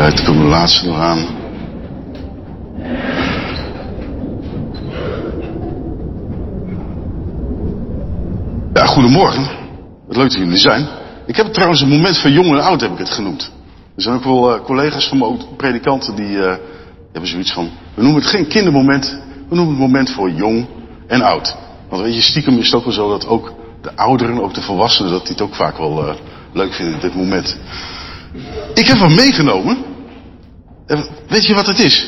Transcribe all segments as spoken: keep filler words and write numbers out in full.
Right, er komt de laatste nog aan. Ja, goedemorgen. Wat leuk dat jullie er zijn. Ik heb het trouwens een moment van jong en oud heb ik het genoemd. Er zijn ook wel uh, collega's van me, ook predikanten, die uh, hebben zoiets van... We noemen het geen kindermoment, we noemen het moment voor jong en oud. Want weet je, stiekem is het ook wel zo dat ook de ouderen, ook de volwassenen, dat die het ook vaak wel uh, leuk vinden, dit moment. Ik heb hem meegenomen. Uh, weet je wat het is?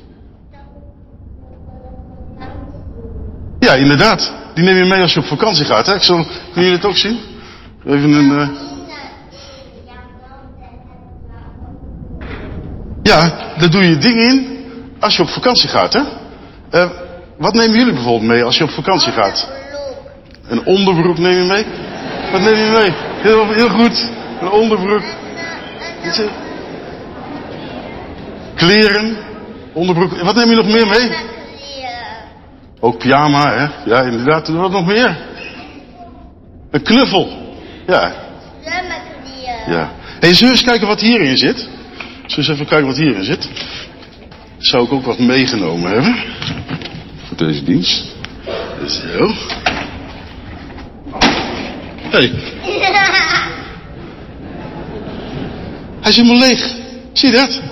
Ja, inderdaad. Die neem je mee als je op vakantie gaat, hè? Ik zal, kunnen jullie het ook zien? Even een... Uh... Ja, daar doe je dingen in als je op vakantie gaat, hè? Uh, wat nemen jullie bijvoorbeeld mee als je op vakantie gaat? Een onderbroek neem je mee? Wat neem je mee? Heel, heel goed. Een onderbroek. Kleren. Onderbroek. Wat neem je nog meer mee? Ook pyjama, hè? Ja, inderdaad. Wat nog meer? Een knuffel. Ja. Ja. Hé, zullen we eens kijken wat hierin zit? Zullen we eens even kijken wat hierin zit? Zou ik ook wat meegenomen hebben. Voor deze dienst. Zo. Hé. Hij is helemaal leeg. Zie je dat?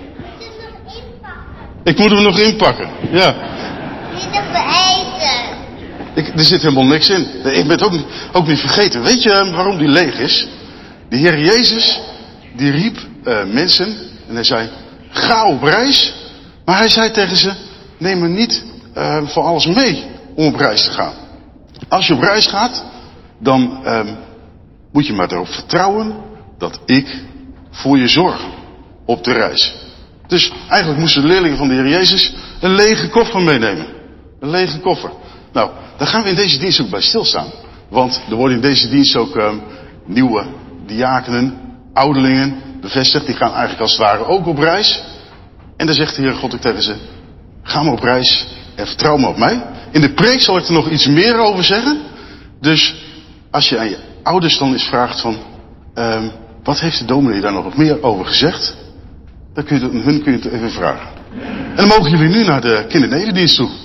Ik moet hem nog inpakken. Ja. Niet op eten. Ik, er zit helemaal niks in. Ik ben het ook, ook niet vergeten. Weet je waarom die leeg is? De Heer Jezus, die riep uh, mensen en hij zei, ga op reis. Maar hij zei tegen ze, neem er niet uh, voor alles mee om op reis te gaan. Als je op reis gaat, dan uh, moet je maar erop vertrouwen dat ik voor je zorg op de reis. Dus eigenlijk moesten de leerlingen van de Heer Jezus een lege koffer meenemen. Een lege koffer. Nou, daar gaan we in deze dienst ook bij stilstaan. Want er worden in deze dienst ook um, nieuwe diakenen, ouderlingen bevestigd. Die gaan eigenlijk als het ware ook op reis. En dan zegt de Heer God ook tegen ze, ga maar op reis en vertrouw me op mij. In de preek zal ik er nog iets meer over zeggen. Dus als je aan je ouders dan eens vraagt van, um, wat heeft de dominee daar nog meer over gezegd? Dan kun je het, hun kun je het even vragen. En dan mogen jullie nu naar de kindernederdienst toe.